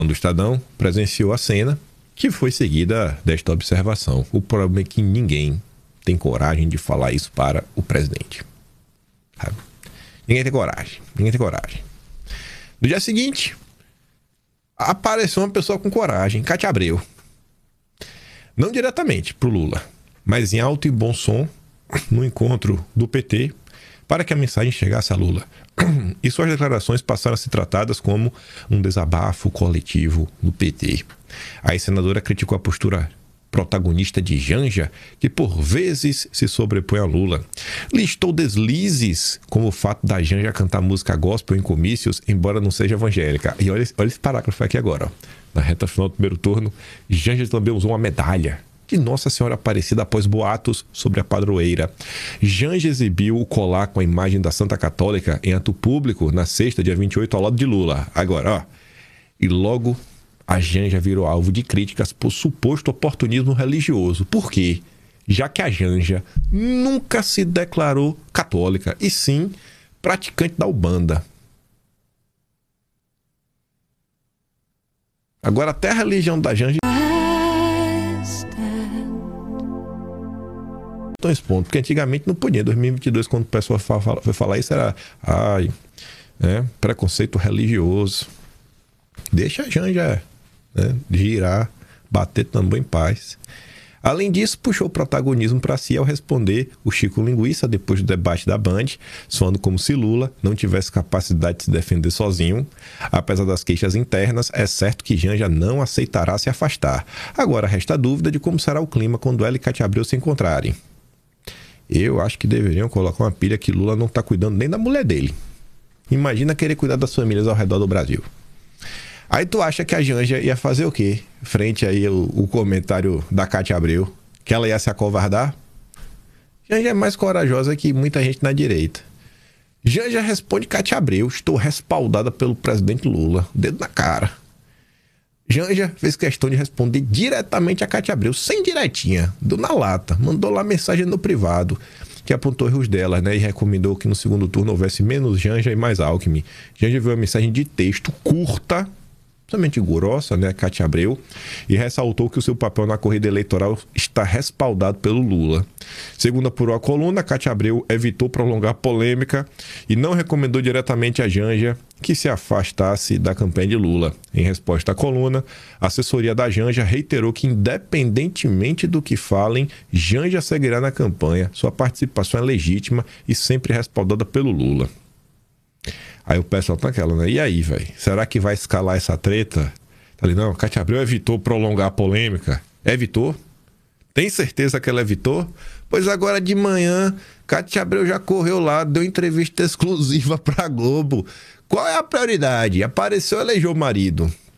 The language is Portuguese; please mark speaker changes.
Speaker 1: do Estadão presenciou a cena, que foi seguida desta observação. O problema é que ninguém tem coragem de falar isso para o presidente. Sabe? Ninguém tem coragem. Ninguém tem coragem. No dia seguinte, apareceu uma pessoa com coragem, Cátia Abreu. Não diretamente para o Lula, mas em alto e bom som, no encontro do PT, para que a mensagem chegasse a Lula. E suas declarações passaram a ser tratadas como um desabafo coletivo do PT. A senadora criticou a postura protagonista de Janja, que por vezes se sobrepõe a Lula. Listou deslizes, como o fato da Janja cantar música gospel em comícios, embora não seja evangélica. E olha esse parágrafo aqui agora. Ó. Na reta final do primeiro turno, Janja também usou uma medalha de Nossa Senhora Aparecida após boatos sobre a padroeira. Janja exibiu o colar com a imagem da Santa Católica em ato público na sexta, dia 28, ao lado de Lula. Agora, ó. E logo a Janja virou alvo de críticas por suposto oportunismo religioso. Por quê? Já que a Janja nunca se declarou católica, e sim praticante da Umbanda. Agora até a religião da Janja estão expondo, porque antigamente não podia. Em 2022, quando o pessoal foi falar isso, era preconceito religioso. Deixa a Janja girar, bater tambor em paz. Além disso, puxou o protagonismo para si ao responder o Chico Linguiça depois do debate da Band, soando como se Lula não tivesse capacidade de se defender sozinho. Apesar das queixas internas, é certo que Janja não aceitará se afastar. Agora resta a dúvida de como será o clima quando ela e Cátia Abreu se encontrarem. Eu acho que deveriam colocar uma pilha que Lula não está cuidando nem da mulher dele. Imagina querer cuidar das famílias ao redor do Brasil. Aí tu acha que a Janja ia fazer o quê? Frente aí o comentário da Cátia Abreu, que ela ia se acovardar? Janja é mais corajosa que muita gente na direita. Janja responde Cátia Abreu: estou respaldada pelo presidente Lula. Dedo na cara. Janja fez questão de responder diretamente a Cátia Abreu, sem diretinha, do na lata. Mandou lá mensagem no privado, que apontou erros dela, e recomendou que no segundo turno houvesse menos Janja e mais Alckmin. Janja viu a mensagem de texto curta, somente grossa, Cátia Abreu, e ressaltou que o seu papel na corrida eleitoral está respaldado pelo Lula. Segundo apurou a coluna, Cátia Abreu evitou prolongar a polêmica e não recomendou diretamente a Janja que se afastasse da campanha de Lula. Em resposta à coluna, a assessoria da Janja reiterou que, independentemente do que falem, Janja seguirá na campanha. Sua participação é legítima e sempre respaldada pelo Lula. Aí o pessoal tá naquela, E aí, velho? Será que vai escalar essa treta? Tá ali, não, Cátia Abreu evitou prolongar a polêmica. Evitou? Tem certeza que ela evitou? Pois agora de manhã, Cátia Abreu já correu lá, deu entrevista exclusiva pra Globo. Qual é a prioridade? Apareceu, elegeu o marido.